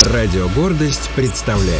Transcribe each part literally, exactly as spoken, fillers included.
Радио «Гордость» представляет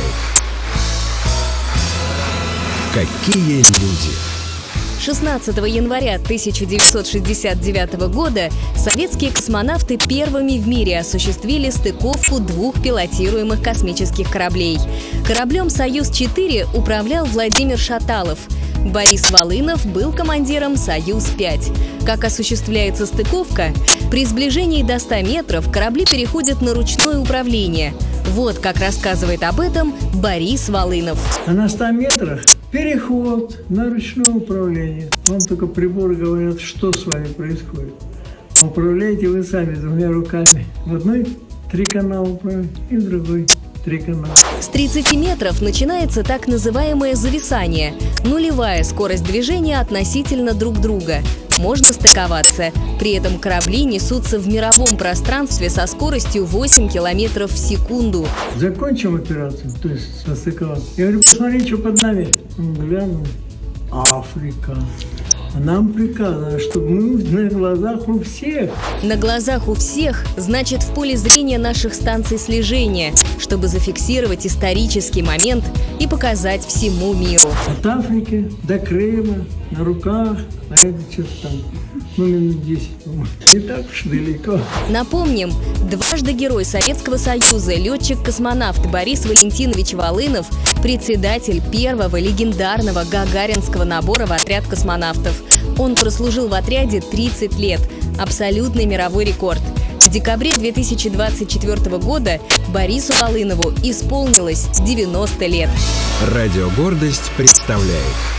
«Какие люди». шестнадцатого января тысяча девятьсот шестьдесят девятого года советские космонавты первыми в мире осуществили стыковку двух пилотируемых космических кораблей. Кораблем «Союз-четыре» управлял Владимир Шаталов. Борис Волынов был командиром «Союз-пять». Как осуществляется стыковка? При сближении до ста метров корабли переходят на ручное управление. Вот как рассказывает об этом Борис Волынов. А на ста метрах переход на ручное управление. Вам только приборы говорят, что с вами происходит. Управляете вы сами двумя руками. В одной три канала управляете, и в другой три канала. С тридцати метров начинается так называемое зависание – нулевая скорость движения относительно друг друга. Можно стыковаться. При этом корабли несутся в мировом пространстве со скоростью восемь километров в секунду. Закончим операцию, то есть состыковаться. Я говорю, посмотри, что под нами. Он глянул. Африка. А нам приказано, чтобы мы на глазах у всех. На глазах у всех, значит, в поле зрения наших станций слежения, чтобы зафиксировать исторический момент и показать всему миру. От Африки до Крыма, на руках, а это что-то там, ну, минут десять, по-моему. Не так уж далеко. Напомним, дважды Герой Советского Союза, летчик-космонавт Борис Валентинович Волынов, председатель первого легендарного гагаринского набора в отряд космонавтов. Он прослужил в отряде тридцать лет. Абсолютный мировой рекорд. В декабре две тысячи двадцать четвёртого года Борису Волынову исполнилось девяносто лет. Радио «Гордость» представляет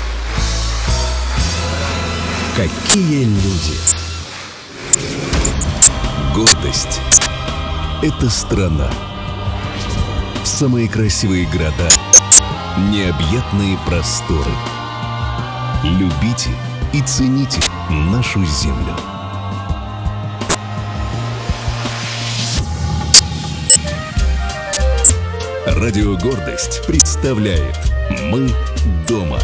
«Какие люди». Гордость – это страна. Самые красивые города, необъятные просторы. Любите и цените нашу землю. Радио «Гордость» представляет «Мы дома».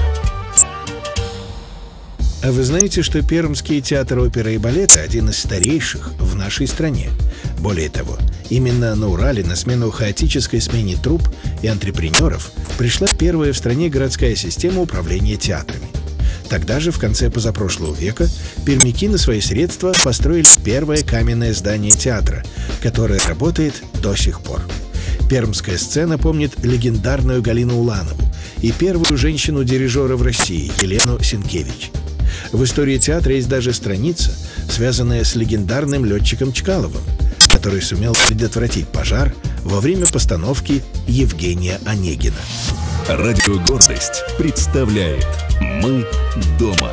А вы знаете, что Пермский театр оперы и балета – один из старейших в нашей стране? Более того, именно на Урале на смену хаотической смене труп и антрепренеров пришла первая в стране городская система управления театрами. Тогда же, в конце позапрошлого века, пермяки на свои средства построили первое каменное здание театра, которое работает до сих пор. Пермская сцена помнит легендарную Галину Уланову и первую женщину-дирижера в России Елену Сенкевич. В истории театра есть даже страница, связанная с легендарным летчиком Чкаловым, который сумел предотвратить пожар во время постановки Евгения Онегина. Радио «Гордость» представляет «Мы дома».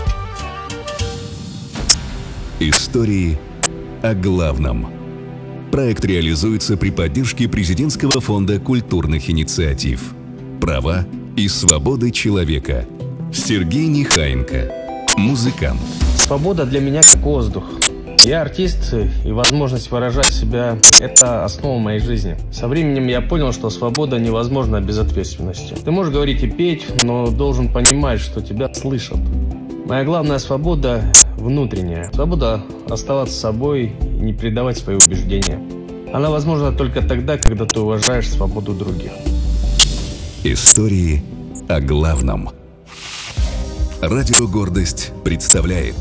Истории о главном. Проект реализуется при поддержке Президентского фонда культурных инициатив. Права и свободы человека. Сергей Нехаенко, музыкант. Свобода для меня как воздух. Я артист, и возможность выражать себя – это основа моей жизни. Со временем я понял, что свобода невозможна без ответственности. Ты можешь говорить и петь, но должен понимать, что тебя слышат. Моя главная свобода – внутренняя. Свобода оставаться собой и не предавать свои убеждения. Она возможна только тогда, когда ты уважаешь свободу других. Истории о главном. Радио «Гордость» представляет